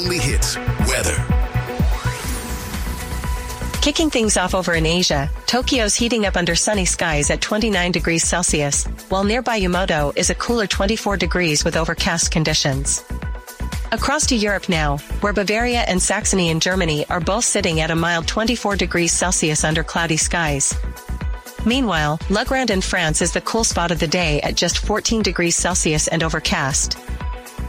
only hits, weather. Kicking things off over in Asia, Tokyo's heating up under sunny skies at 29 degrees Celsius, while nearby Yumoto is a cooler 24 degrees with overcast conditions. Across to Europe now, where Bavaria and Saxony in Germany are both sitting at a mild 24 degrees Celsius under cloudy skies. Meanwhile, Legrand in France is the cool spot of the day at just 14 degrees Celsius and overcast.